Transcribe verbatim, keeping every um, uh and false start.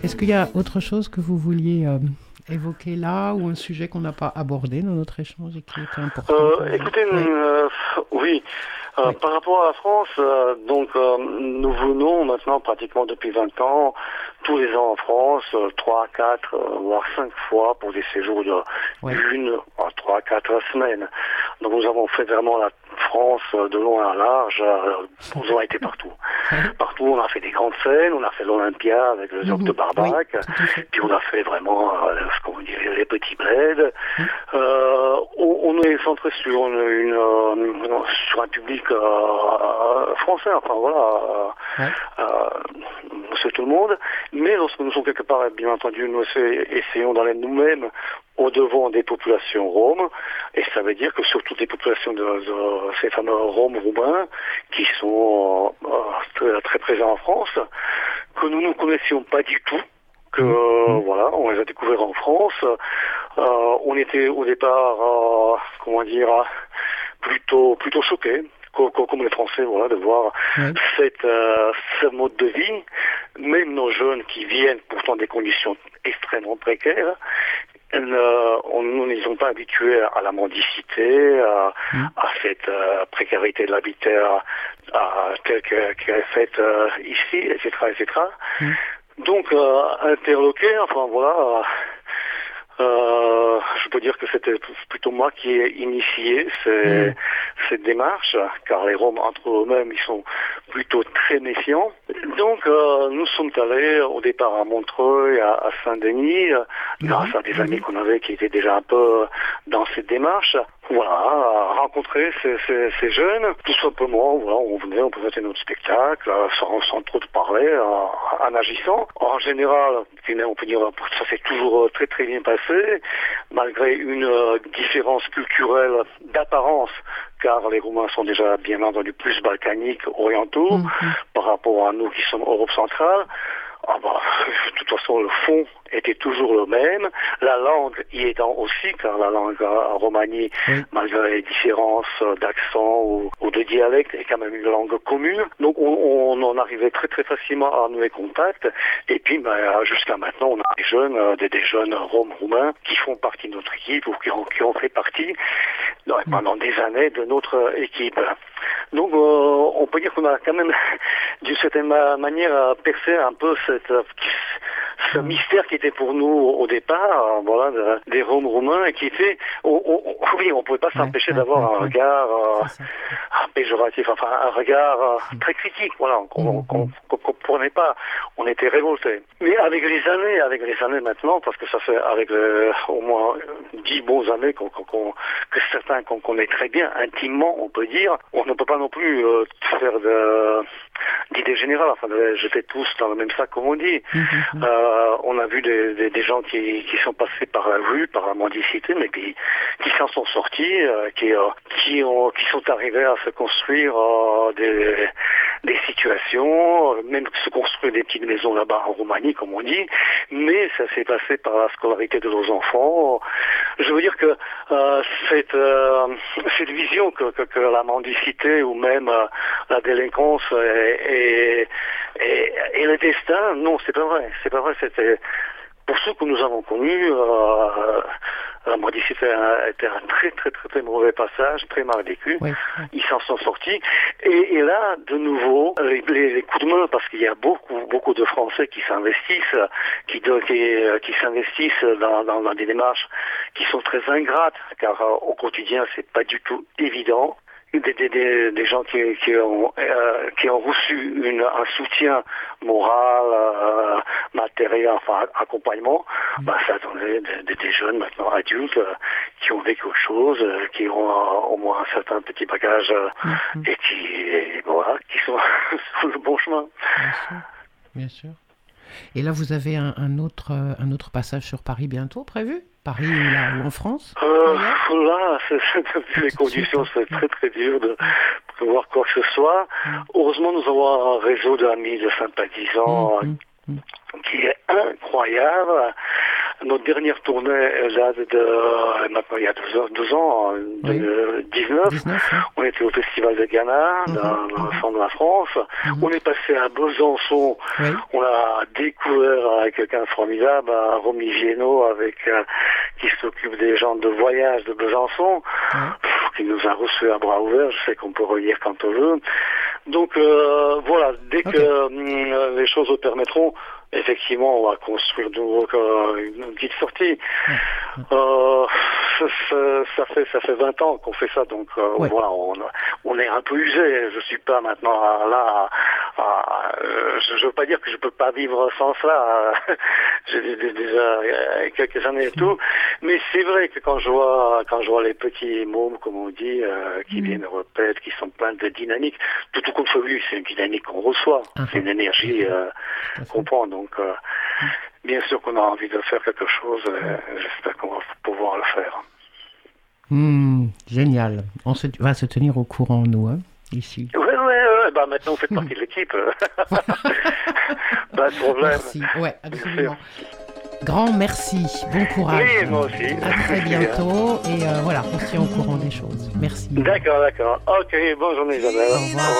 Est-ce qu'il y a autre chose que vous vouliez euh, évoquer là, ou un sujet qu'on n'a pas abordé dans notre échange et qui était important pour Euh, vous? écoutez, Oui. euh, oui, euh, Oui. par rapport à la France, euh, donc euh, nous venons maintenant pratiquement depuis vingt ans, tous les ans en France, euh, trois, quatre, euh, voire cinq fois pour des séjours de Oui. une à trois, quatre semaines. Donc nous avons fait vraiment la France euh, de long à large, euh, nous avons été partout. Oui. Partout, on a fait des grandes scènes, on a fait l'Olympia avec le Zoc de Mhm. Oui, Barbac, tout à fait. puis on a fait vraiment euh, ce qu'on dirait les petits bleds. Mhm. Euh, on, on est centré sur une, une, euh, sur un public euh, français, enfin voilà, Ouais. euh, c'est tout le monde. Mais lorsque nous sommes quelque part, bien entendu, nous essayons d'aller nous-mêmes au devant des populations roms, et ça veut dire que surtout des populations de, de ces fameux roms roumains qui sont euh, très, très présents en France, que nous ne connaissions pas du tout, que euh, voilà, on les a découverts en France. Euh, on était au départ, euh, comment dire, plutôt plutôt choqués, co- co- comme les Français, voilà, de voir Oui. cette, euh, ce mode de vie. Même nos jeunes qui viennent pourtant des conditions extrêmement précaires, euh, on, nous ne sommes pas habitués à la mendicité, à, Mm. à cette euh, précarité de l'habitat à, telle que- qu'elle est faite euh, ici, et cetera, et cetera. Mm. Donc, euh, interloqué, enfin voilà, euh, je peux dire que c'était plutôt moi qui ai initié ces, Mm. cette démarche, car les Roms entre eux-mêmes, ils sont plutôt très méfiants. Donc, euh, nous sommes allés au départ à Montreuil, à, à Saint-Denis, euh, grâce à des amis qu'on avait qui étaient déjà un peu dans cette démarche. Voilà, à rencontrer ces, ces, ces jeunes, tout simplement, voilà, on venait, on présentait notre spectacle, euh, sans, sans trop de parler, en, en agissant. En général, on peut dire, ça s'est toujours très très bien passé, malgré une euh, différence culturelle d'apparence, car les Roumains sont déjà bien entendu plus balkaniques, orientaux, Mm. par rapport à nous qui sommes Europe centrale. Ah bah, de toute façon, le fond était toujours le même. La langue y étant aussi, car la langue en Roumanie, Oui. malgré les différences d'accent ou, ou de dialecte, est quand même une langue commune. Donc on, on en arrivait très très facilement à nouer contact. Et puis ben, jusqu'à maintenant, on a des jeunes, euh, des, des jeunes Roms roumains qui font partie de notre équipe ou qui ont, qui ont fait partie non, pendant des années de notre équipe. Donc euh, on peut dire qu'on a quand même d'une certaine ma- manière euh, percé un peu cette, euh, ce mystère qui était pour nous au départ, euh, voilà, de- des Roms roumains, et qui était, on, on, oui, on pouvait pas Ouais, s'empêcher ouais, d'avoir ouais, un ouais. regard euh, C'est ça. péjoratif, enfin un regard euh, très critique, voilà, qu'on Mhm. qu'on qu'on comprenait pas. On était révoltés. Mais avec les années, avec les années maintenant, parce que ça fait avec le, au moins dix bons années qu'on, qu'on, qu'on- que certains qu'on connaît très bien, intimement, on peut dire, on ne peut pas non plus euh, faire de, d'idées générales, enfin de jeter tous dans le même sac, comme on dit. Mhm. Euh, on a vu des, des, des gens qui, qui sont passés par la rue, par la mendicité, mais qui, qui s'en sont sortis, euh, qui, euh, qui, ont, qui sont arrivés à se construire euh, des, des situations, euh, même se construire des petites maisons là-bas en Roumanie, comme on dit, mais ça s'est passé par la scolarité de nos enfants. Je veux dire que euh, cette, euh, cette vision que, que, que la mendicité ou même euh, la délinquance et, et, et, et le destin, non, c'est pas vrai. C'est pas vrai. C'était pour ceux que nous avons connus, euh, la mendicité a été un très très très très mauvais passage, très mal vécu. Oui. Ils s'en sont sortis. Et, et là, de nouveau, les, les, les coups de main, parce qu'il y a beaucoup beaucoup de Français qui s'investissent, qui, de- qui, qui s'investissent dans, dans, dans des démarches qui sont très ingrates, car euh, au quotidien, c'est pas du tout évident. Des, des, des, des gens qui, qui, ont, euh, qui ont reçu une, un soutien moral, euh, matériel, enfin accompagnement, Mm. bah, ça attendait des, des, des jeunes maintenant adultes euh, qui ont vécu autre chose, euh, qui ont euh, au moins un certain petit bagage euh, Mhm. et qui et, voilà, qui sont sur le bon chemin. Bien sûr. Bien sûr. Et là, vous avez un, un autre, euh, un autre passage sur Paris bientôt prévu? Paris ou là, ou en France? Euh, Ailleurs là, c'est, c'est, les Tout de suite, conditions, hein. c'est très très dur de prévoir quoi que ce soit. Mm. Heureusement, nous avons un réseau d'amis, de sympathisants Mm, mm, mm. qui est incroyable. notre dernière tournée date de, maintenant il y a deux, ans- deux ans, en Oui. dix-neuf. dix-neuf, hein. On était au Festival de Ghana, Mhm, dans, dans le mhm. centre de la France. Mhm. On est passé à Besançon. Oui. On a découvert avec quelqu'un de formidable, un Romy Viennot, avec, euh, qui s'occupe des gens de voyage de Besançon, Ouais. pff, qui nous a reçus à bras ouverts. Je sais qu'on peut relire quand on veut. Donc euh, voilà, dès Ok. que euh, les choses le permettront, effectivement, on va construire de nouveau euh, une, une petite sortie. Ouais. Euh, ça, ça- ça fait ça fait vingt ans qu'on fait ça, donc euh, Ouais. voilà, on, on est un peu usé. Je suis pas maintenant à- là. à- à- euh, je, je veux pas dire que je peux pas vivre sans cela. J'ai dé- dé- déjà euh, quelques années et tout, mais c'est vrai que quand je vois quand je vois les petits mômes, comme on dit, euh, qui Mhm. viennent répètent, qui sont pleins de dynamique, tout au compte lui, c'est une dynamique qu'on reçoit, Ah, c'est une énergie euh, Tout à fait. qu'on prend. Donc, euh, bien sûr qu'on a envie de faire quelque chose. euh, J'espère qu'on va pouvoir le faire. Hmm, génial. On se, va se tenir au courant, nous, hein, ici. Ouais, ouais, ouais. Bah maintenant, vous faites partie de l'équipe. Pas de problème. Merci. Ouais, Bien absolument. Grand merci. Bon courage. Oui, moi aussi. À très bientôt. Et euh, voilà, on se tient au courant des choses. Merci. D'accord, d'accord. Ok, bonne journée Isabelle. Au revoir.